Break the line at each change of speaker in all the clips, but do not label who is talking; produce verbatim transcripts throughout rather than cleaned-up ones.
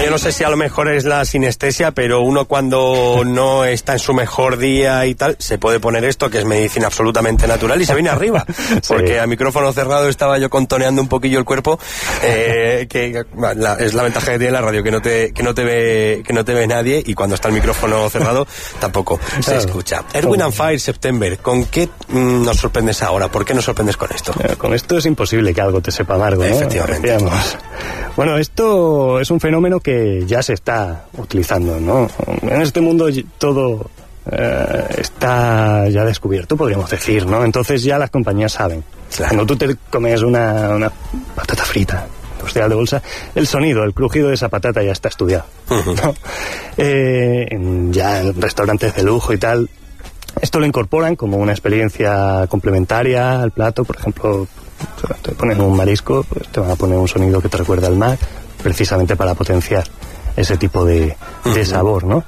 yo no sé si a lo mejor es la sinestesia, pero uno cuando no está en su mejor día y tal, se puede poner esto, que es medicina absolutamente natural, y se viene arriba. Porque sí. A micrófono cerrado estaba yo contoneando un poquillo el cuerpo, eh, que la, es la ventaja que tiene la radio, que no te, que no te ve, que no te ve nadie, y cuando está el micrófono cerrado tampoco claro. se escucha. Erwin and Fire, September, ¿con qué mm, nos sorprendes ahora? ¿Por qué nos sorprendes con esto?
Eh, con esto es imposible que algo te sepa amargo, ¿no?
Efectivamente.
Digamos. Bueno, esto es un fenómeno que ya se está utilizando, ¿no? En este mundo todo eh, está ya descubierto, podríamos decir, ¿no? Entonces ya las compañías saben. Claro. Cuando tú te comes una, una patata frita industrial de bolsa, el sonido, el crujido de esa patata ya está estudiado, uh-huh. ¿no? Eh, en, ya en restaurantes de lujo y tal, esto lo incorporan como una experiencia complementaria al plato. Por ejemplo, te ponen un marisco, pues te van a poner un sonido que te recuerda al mar, precisamente para potenciar ese tipo de, de sabor, ¿no?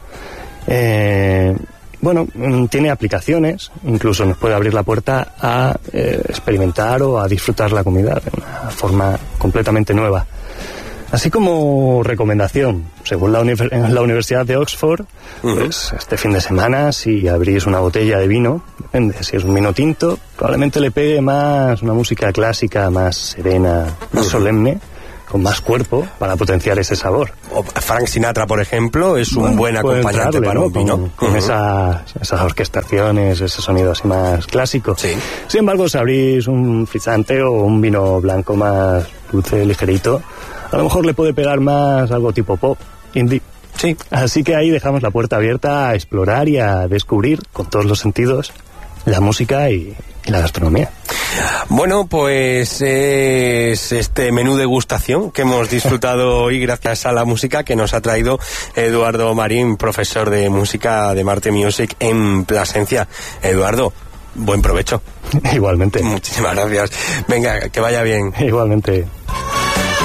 Eh, bueno, tiene aplicaciones, incluso nos puede abrir la puerta a eh, experimentar o a disfrutar la comida de una forma completamente nueva. Así como recomendación, según la, uni- la Universidad de Oxford, uh-huh. pues este fin de semana, si abrís una botella de vino, depende, si es un vino tinto, probablemente le pegue más una música clásica, más serena, más uh-huh. solemne, con más cuerpo, para potenciar ese sabor.
O Frank Sinatra, por ejemplo, es un
bueno,
buen acompañante
entrarle,
para
¿no?
un vino.
Con, con uh-huh. esas, esas orquestaciones, ese sonido así más clásico.
Sí.
Sin embargo, si abrís un frisante o un vino blanco más dulce, ligerito, a lo mejor le puede pegar más algo tipo pop, indie.
Sí.
Así que ahí dejamos la puerta abierta a explorar y a descubrir con todos los sentidos la música y, y la gastronomía.
Bueno, pues es este menú degustación que hemos disfrutado hoy gracias a la música que nos ha traído Eduardo Marín, profesor de música de Marte Music en Plasencia. Eduardo, buen provecho.
Igualmente.
Muchísimas gracias. Venga, que vaya bien.
Igualmente.